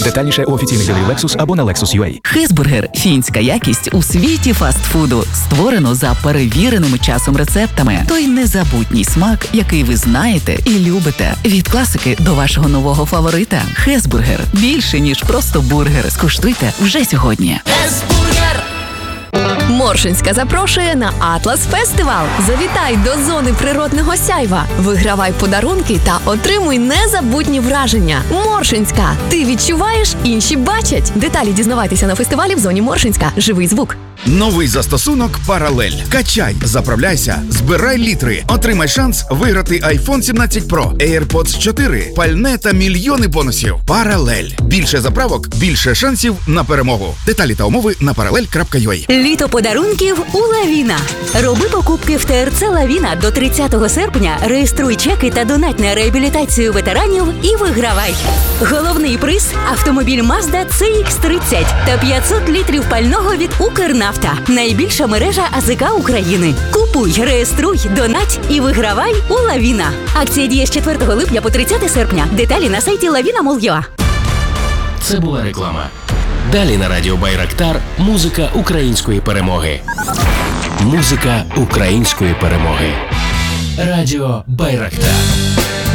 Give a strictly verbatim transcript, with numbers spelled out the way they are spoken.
Детальніше у офіційних дилерів Lexus або на Lexus ю ей. Хесбургер – фінська якість у світі фастфуду. Створено за перевіреними часом рецептами. Той незабутній смак, який ви знаєте і любите. Від класики до вашого нового фаворита. Хесбургер – більше, ніж просто бургер. Скуштуйте вже сьогодні. Хесбургер! Моршинська запрошує на Атлас Фестивал. Завітай до зони природного сяйва. Вигравай подарунки та отримуй незабутні враження. Моршинська. Ти відчуваєш, інші бачать. Деталі дізнавайтеся на фестивалі в зоні Моршинська. Живий звук. Новий застосунок «Паралель». Качай, заправляйся, збирай літри. Отримай шанс виграти айфон сімнадцять про, AirPods чотири, пальне та мільйони бонусів. «Паралель». Більше заправок, більше шансів на перемогу. Деталі та умови на паралель крапка ю а. Літо подарунків у Лавіна. Роби покупки в ТРЦ Лавіна до тридцятого серпня, реєструй чеки та донать на реабілітацію ветеранів і вигравай. Головний приз – автомобіль Mazda це ікс тридцять та п'ятсот літрів пального від Укрнафта. Найбільша мережа АЗК України. Купуй, реєструй, донать і вигравай у Лавіна. Акція діє з четвертого липня по тридцяте серпня. Деталі на сайті лавіна мол крапка ю а. Це була реклама. Далі на радіо Байрактар музика української перемоги. Музика української перемоги. Радіо Байрактар.